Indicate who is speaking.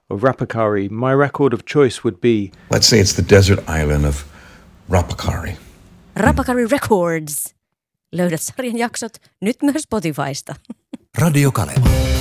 Speaker 1: of Rapakari, my record of choice would be...
Speaker 2: Let's say it's the desert island of Rapakari.
Speaker 3: Rapakari Records. Löydät sarjan jaksot nyt myös Spotifysta.
Speaker 4: Radio Kaleva.